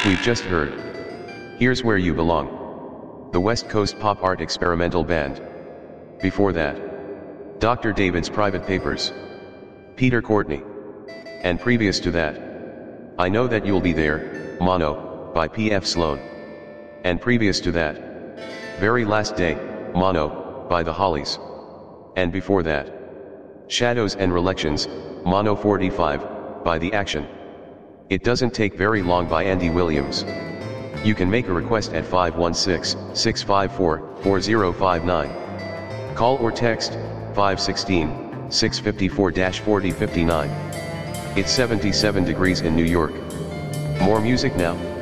We've just heard Here's Where You Belong, the West Coast Pop Art Experimental Band. Before that, Dr. David's Private Papers, Peter Courtney. And previous to that, I Know That You'll Be There, Mono, by P.F. Sloan. And previous to that, Very Last Day, Mono, by The Hollies. And before that, Shadows and Relections, Mono 45, by The Action. It Doesn't Take Very Long by Andy Williams. You can make a request at 516-654-4059. Call or text 516-654-4059. It's 77 degrees in New York. More music now.